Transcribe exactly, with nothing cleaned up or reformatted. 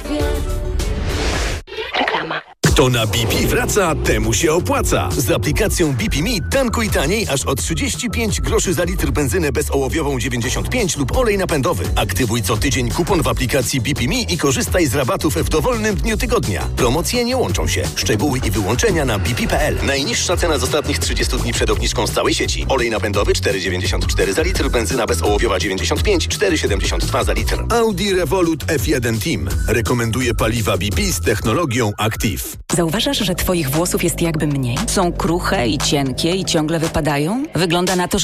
wie. Reklama. Kto na B P wraca, temu się opłaca. Z aplikacją B P Me tankuj taniej aż o trzydzieści pięć groszy za litr benzynę bezołowiową dziewięćdziesiąt pięć lub olej napędowy. Aktywuj co tydzień kupon w aplikacji B P Me i korzystaj z rabatów w dowolnym dniu tygodnia. Promocje nie łączą się. Szczegóły i wyłączenia na b p kropka p l. Najniższa cena z ostatnich trzydziestu dni przed obniżką z całej sieci. Olej napędowy cztery dziewięćdziesiąt cztery za litr, benzyna bezołowiowa dziewięćdziesiąt pięć, cztery siedemdziesiąt dwa za litr. Audi Revolut F jeden Team rekomenduje paliwa B P z technologią Active. Zauważasz, że twoich włosów jest jakby mniej? Są kruche i cienkie i ciągle wypadają? Wygląda na to, że